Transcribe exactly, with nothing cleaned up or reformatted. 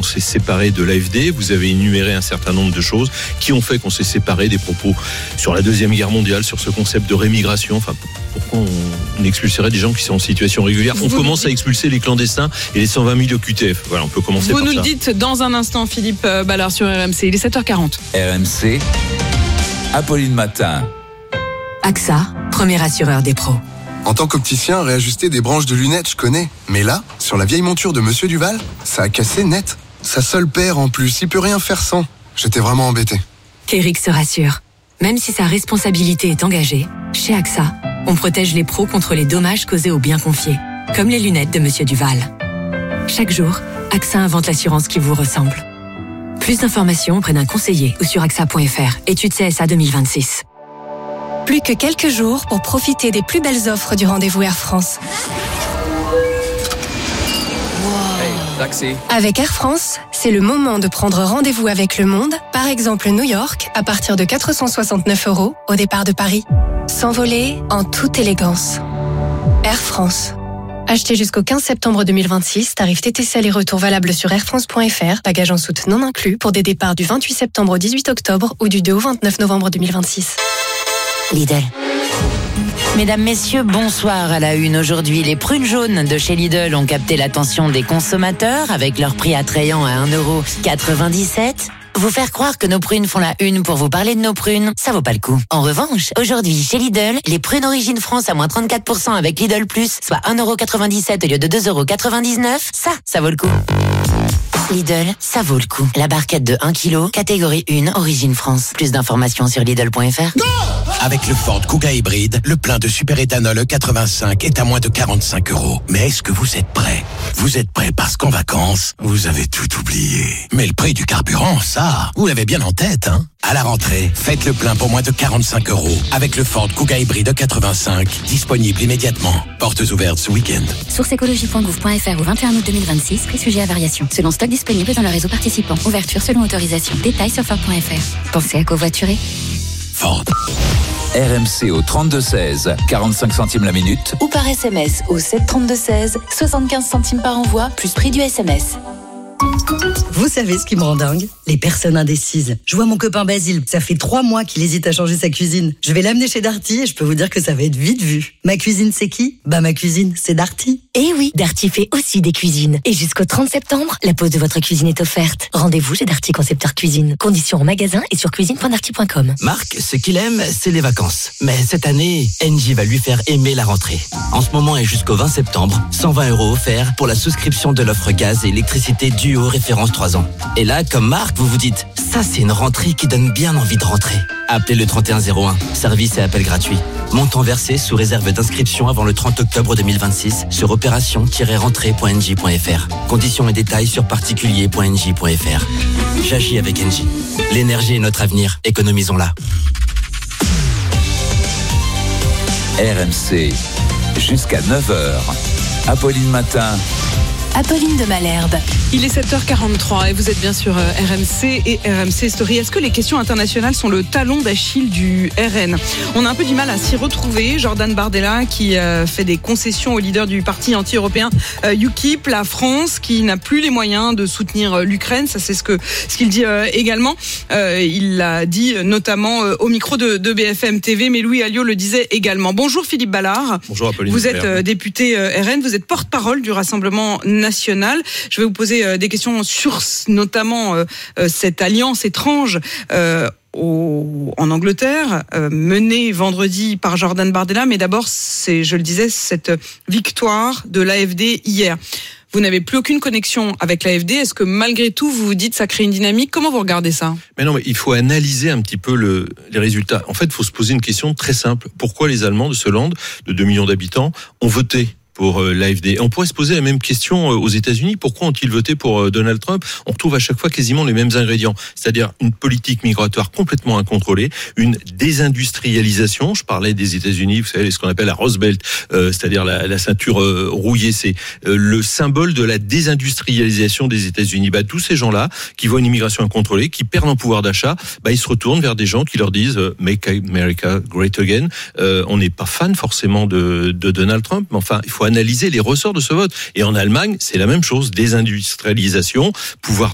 s'est séparé de l'A F D. Vous avez énuméré un certain nombre de choses qui ont fait qu'on s'est séparé des propos sur la Deuxième Guerre mondiale, sur ce concept de rémigration. Enfin, pourquoi on expulserait des gens qui sont en situation régulière ? On Vous commence à expulser les clandestins et les cent vingt mille O Q T F. Voilà, on peut commencer Vous par ça. nous le dites dans un instant, Philippe Ballard sur R M C. Il est sept heures quarante. R M C, Apolline Matin. A X A, premier assureur des pros. En tant qu'opticien, réajuster des branches de lunettes, je connais. Mais là, sur la vieille monture de Monsieur Duval, ça a cassé net. Sa seule paire en plus, il peut rien faire sans. J'étais vraiment embêté. Kérix se rassure. Même si sa responsabilité est engagée, chez A X A, on protège les pros contre les dommages causés aux biens confiés, comme les lunettes de Monsieur Duval. Chaque jour, A X A invente l'assurance qui vous ressemble. Plus d'informations auprès d'un conseiller ou sur A X A point F R. Étude C S A deux mille vingt-six. Plus que quelques jours pour profiter des plus belles offres du rendez-vous Air France. Taxi. Avec Air France, c'est le moment de prendre rendez-vous avec le monde, par exemple New York, à partir de quatre cent soixante-neuf euros au départ de Paris. S'envoler en toute élégance. Air France. Achetez jusqu'au quinze septembre deux mille vingt-six, tarif T T C aller-retour valable sur airfrance point F R, bagages en soute non inclus, pour des départs du vingt-huit septembre au dix-huit octobre ou du deux au vingt-neuf novembre deux mille vingt-six. Lidl. Mesdames, messieurs, bonsoir à la une. Aujourd'hui, les prunes jaunes de chez Lidl ont capté l'attention des consommateurs avec leur prix attrayant à un euro quatre-vingt-dix-sept. Vous faire croire que nos prunes font la une pour vous parler de nos prunes, ça vaut pas le coup. En revanche, aujourd'hui, chez Lidl, les prunes Origine France à moins trente-quatre pour cent avec Lidl Plus, soit un euro quatre-vingt-dix-sept au lieu de deux euros quatre-vingt-dix-neuf, ça, ça vaut le coup. Lidl, ça vaut le coup. La barquette de un kilo, catégorie un, Origine France. Plus d'informations sur Lidl point F R. Avec le Ford Kuga hybride, le plein de superéthanol E quatre-vingt-cinq est à moins de quarante-cinq euros. Mais est-ce que vous êtes prêts ? Vous êtes prêts parce qu'en vacances, vous avez tout oublié. Mais le prix du carburant, ça, vous l'avez bien en tête, hein ? À la rentrée, faites le plein pour moins de quarante-cinq euros avec le Ford Kuga hybride E quatre-vingt-cinq, disponible immédiatement. Portes ouvertes ce week-end. Source écologie point gouv point F R au vingt et un août deux mille vingt-six, prix sujet à variation. Selon stock disponible dans le réseau participant. Ouverture selon autorisation. Détails sur Ford point F R. Pensez à covoiturer. Ford. R M C au trente-deux seize, quarante-cinq centimes la minute. Ou par S M S au sept trente-deux seize, soixante-quinze centimes par envoi, plus prix du S M S. Vous savez ce qui me rend dingue ? Les personnes indécises. Je vois mon copain Basile, ça fait trois mois qu'il hésite à changer sa cuisine. Je vais l'amener chez Darty et je peux vous dire que ça va être vite vu. Ma cuisine, c'est qui ? Bah ma cuisine, c'est Darty. Eh oui, Darty fait aussi des cuisines. Et jusqu'au trente septembre, la pose de votre cuisine est offerte. Rendez-vous chez Darty Concepteur Cuisine. Conditions en magasin et sur cuisine point darty point com. Marc, ce qu'il aime, c'est les vacances. Mais cette année, Engie va lui faire aimer la rentrée. En ce moment et jusqu'au vingt septembre, cent vingt euros offerts pour la souscription de l'offre gaz et électricité Duo référence trois ans. Et là, comme Marc, vous vous dites, ça c'est une rentrée qui donne bien envie de rentrer. Appelez le trente et un zéro un, service et appel gratuit. Montant versé sous réserve d'inscription avant le trente octobre deux mille vingt-six sur opération tiret rentrée point engie point F R. Conditions et détails sur particulier point engie point F R. J'agis avec Engie. L'énergie est notre avenir, économisons-la. R M C, jusqu'à neuf heures. Apolline Matin. Apolline de Malherbe. Il est sept heures quarante-trois et vous êtes bien sur R M C et R M C Story. Est-ce que les questions internationales sont le talon d'Achille du R N ? On a un peu du mal à s'y retrouver. Jordan Bardella qui euh, fait des concessions au leader du parti anti-européen euh, UKIP, la France qui n'a plus les moyens de soutenir euh, l'Ukraine. Ça c'est ce que ce qu'il dit euh, également. Euh, il l'a dit notamment euh, au micro de, de B F M T V, mais Louis Alliot le disait également. Bonjour Philippe Ballard. Bonjour Apolline. Vous êtes euh, député euh, R N, vous êtes porte-parole du Rassemblement national. Je vais vous poser euh, des questions sur notamment euh, euh, cette alliance étrange euh, au, en Angleterre, euh, menée vendredi par Jordan Bardella. Mais d'abord, c'est, je le disais, cette victoire de l'A F D hier. Vous n'avez plus aucune connexion avec l'A F D. Est-ce que malgré tout, vous vous dites que ça crée une dynamique ? Comment vous regardez ça ? Mais non, mais il faut analyser un petit peu le, les résultats. En fait, il faut se poser une question très simple. Pourquoi les Allemands de ce land, de deux millions d'habitants, ont voté pour euh, l'A F D. On pourrait se poser la même question euh, aux États-Unis. Pourquoi ont-ils voté pour euh, Donald Trump ? On retrouve à chaque fois quasiment les mêmes ingrédients, c'est-à-dire une politique migratoire complètement incontrôlée, une désindustrialisation. Je parlais des États-Unis, vous savez, ce qu'on appelle la Rust Belt, euh, c'est-à-dire la, la ceinture euh, rouillée. C'est euh, le symbole de la désindustrialisation des États-Unis. Bah, tous ces gens-là qui voient une immigration incontrôlée, qui perdent en pouvoir d'achat, bah, ils se retournent vers des gens qui leur disent euh, Make America Great Again. Euh, on n'est pas fan forcément de, de Donald Trump, mais enfin, il faut analyser les ressorts de ce vote. Et en Allemagne, c'est la même chose, désindustrialisation, pouvoir